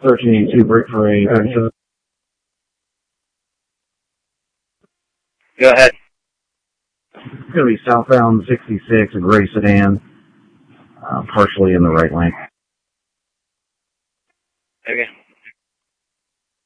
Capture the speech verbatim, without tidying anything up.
thirteen eighty-two, break for a... Uh, Go ahead. It's going to be southbound sixty-six, a gray sedan, uh, partially in the right lane.